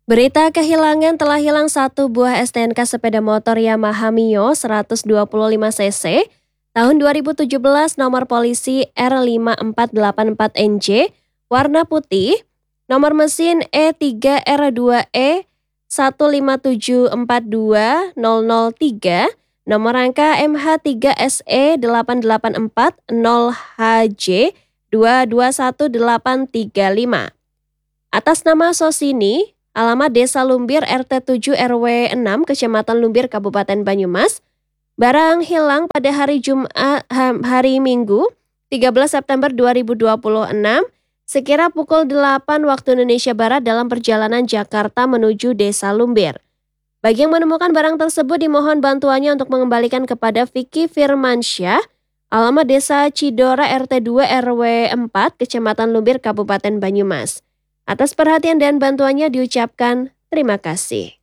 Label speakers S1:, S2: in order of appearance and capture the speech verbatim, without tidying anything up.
S1: Berita kehilangan telah hilang satu buah S T N K sepeda motor Yamaha Mio seratus dua puluh lima cc tahun dua ribu tujuh belas nomor polisi R lima empat delapan empat N J warna putih, nomor mesin E tiga R dua E satu lima tujuh empat dua nol nol tiga, nomor rangka M H tiga S E delapan delapan empat nol H J dua dua satu delapan tiga lima. Atas nama Sosini, alamat Desa Lumbir R T tujuh R W enam Kecamatan Lumbir Kabupaten Banyumas. Barang hilang pada hari Jumat hari Minggu tiga belas September dua ribu dua puluh enam sekira pukul delapan waktu Indonesia Barat dalam perjalanan Jakarta menuju Desa Lumbir. Bagi yang menemukan barang tersebut dimohon bantuannya untuk mengembalikan kepada Vicky Firmansyah, alamat Desa Cidora R T dua R W empat Kecamatan Lumbir Kabupaten Banyumas. Atas perhatian dan bantuannya diucapkan terima kasih.